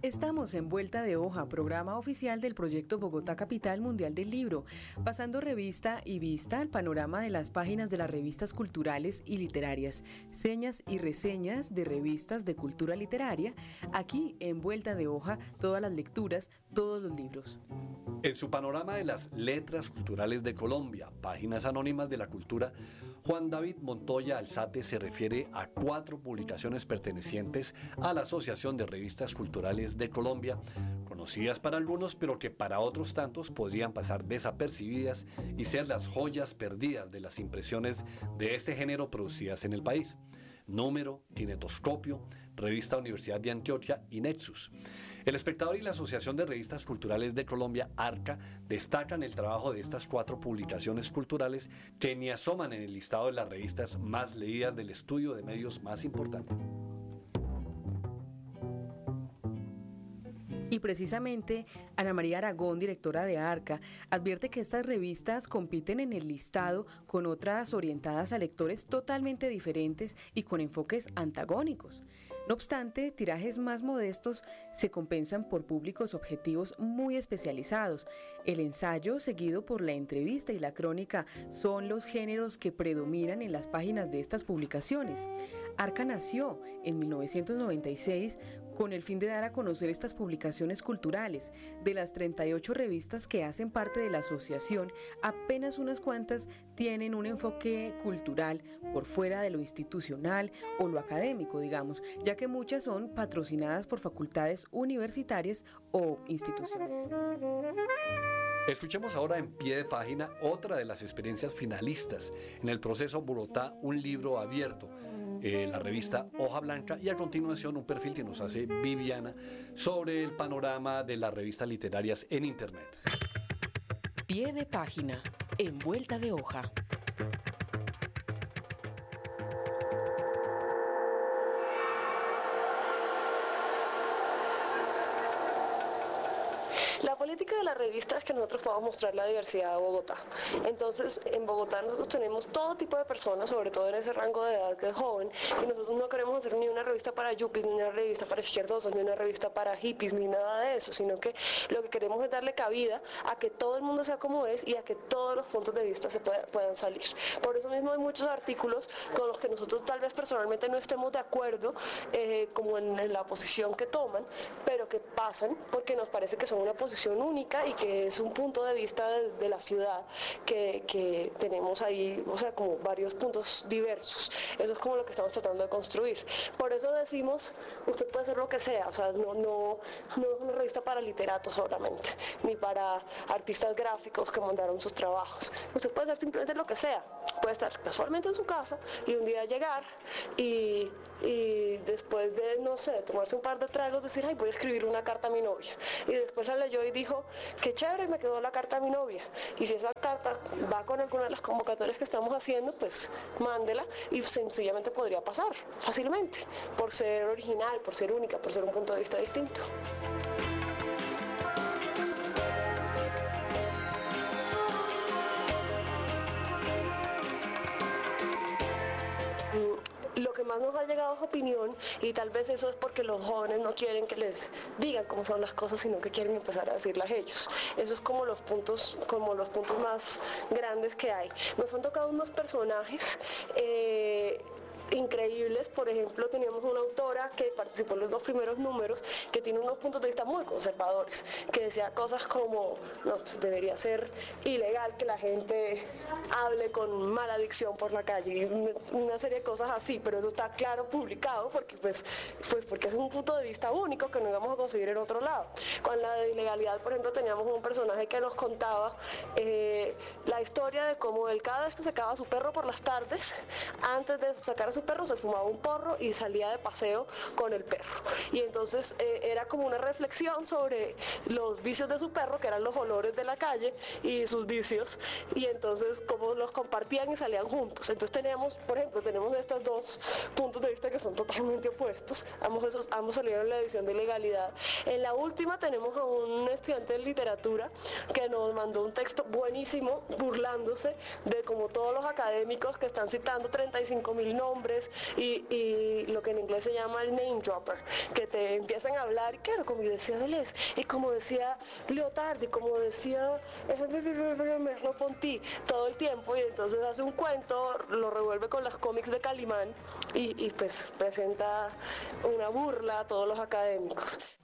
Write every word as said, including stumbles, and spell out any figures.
Estamos en Vuelta de Hoja, programa oficial del proyecto Bogotá Capital Mundial del Libro, pasando revista y vista al panorama de las páginas de las revistas culturales y literarias, señas y reseñas de revistas de cultura literaria, aquí en Vuelta de Hoja, todas las lecturas, todos los libros. En su panorama de las letras culturales de Colombia, páginas anónimas de la cultura, Juan David Montoya Alzate se refiere a cuatro publicaciones pertenecientes a la Asociación de Revistas Culturales de Colombia, conocidas para algunos, pero que para otros tantos podrían pasar desapercibidas y ser las joyas perdidas de las impresiones de este género producidas en el país. Número, Kinetoscopio, Revista Universidad de Antioquia y Nexus. El Espectador y la Asociación de Revistas Culturales de Colombia, ARCA, destacan el trabajo de estas cuatro publicaciones culturales que ni asoman en el listado de las revistas más leídas del estudio de medios más importante. Y precisamente, Ana María Aragón, directora de ARCA, advierte que estas revistas compiten en el listado con otras orientadas a lectores totalmente diferentes y con enfoques antagónicos. No obstante, tirajes más modestos se compensan por públicos objetivos muy especializados. El ensayo, seguido por la entrevista y la crónica, son los géneros que predominan en las páginas de estas publicaciones. ARCA nació en mil novecientos noventa y seis con el fin de dar a conocer estas publicaciones culturales. De las treinta y ocho revistas que hacen parte de la asociación, apenas unas cuantas tienen un enfoque cultural por fuera de lo institucional o lo académico, digamos, ya que muchas son patrocinadas por facultades universitarias o instituciones. Escuchemos ahora en pie de página otra de las experiencias finalistas en el proceso Bogotá, un libro abierto, eh, la revista Hoja Blanca, y a continuación un perfil que nos hace Viviana sobre el panorama de las revistas literarias en Internet. Pie de página, en Vuelta de Hoja. La política de la revista es que nosotros podamos mostrar la diversidad de Bogotá. Entonces, en Bogotá nosotros tenemos todo tipo de personas, sobre todo en ese rango de edad que es joven, y nosotros no queremos hacer ni una revista para yuppies, ni una revista para izquierdosos, ni una revista para hippies, ni nada de eso, sino que lo que queremos es darle cabida a que todo el mundo sea como es y a que todos los puntos de vista se pueda, puedan salir. Por eso mismo hay muchos artículos con los que nosotros tal vez personalmente no estemos de acuerdo, eh, como en, en la posición que toman, pero que pasan porque nos parece que son una posición única y que es un punto de vista de, de la ciudad que, que tenemos ahí, o sea, como varios puntos diversos. Eso es como lo que estamos tratando de construir. Por eso decimos, usted puede hacer lo que sea, o sea, no, no, no es una revista para literatos solamente, ni para artistas gráficos que mandaron sus trabajos. Usted puede hacer simplemente lo que sea. Puede estar casualmente en su casa y un día llegar y, y después de, no sé, tomarse un par de tragos, decir, ay, voy a escribir una carta a mi novia. Y después la leyó y dijo, qué chévere, me quedó la carta a mi novia. Y si esa carta va con alguna de las convocatorias que estamos haciendo, pues mándela y sencillamente podría pasar fácilmente, por ser original, por ser única, por ser un punto de vista distinto. Lo que más nos ha llegado es opinión, y tal vez eso es porque los jóvenes no quieren que les digan cómo son las cosas, sino que quieren empezar a decirlas ellos. Eso es como los puntos, como los puntos más grandes que hay. Nos han tocado unos personajes eh, increíbles. Por ejemplo, teníamos una autora que participó en los dos primeros números que tiene unos puntos de vista muy conservadores, que decía cosas como, no, pues debería ser ilegal que la gente hable con mala dicción por la calle, una serie de cosas así, pero eso está claro publicado porque pues, pues porque es un punto de vista único que no íbamos a conseguir en otro lado. Con la de ilegalidad, por ejemplo, teníamos un personaje que nos contaba eh, la historia de cómo él, cada vez que sacaba a su perro por las tardes, antes de sacar a su perro se fumaba un porro y salía de paseo con el perro. Y entonces eh, era como una reflexión sobre los vicios de su perro, que eran los olores de la calle, y sus vicios, y entonces cómo los compartían y salían juntos. Entonces teníamos, por ejemplo, tenemos estos dos puntos de vista que son totalmente opuestos. Ambos, esos, ambos salieron en la edición de Legalidad. En la última tenemos a un estudiante de literatura que nos mandó un texto buenísimo burlándose de como todos los académicos que están citando treinta y cinco mil nombres autores y, y lo que en inglés se llama el name dropper, que te empiezan a hablar, y claro, como decía Deleuze, y como decía Lyotard, y como decía Merleau-Ponty todo el tiempo, y entonces hace un cuento, lo revuelve con los cómics de Calimán y, y pues presenta una burla a todos los académicos.